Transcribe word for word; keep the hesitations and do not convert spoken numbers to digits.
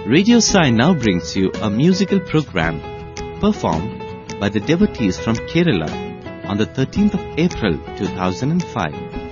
Radio Sai now brings you a musical program performed by the devotees from Kerala on the thirteenth of April two thousand five.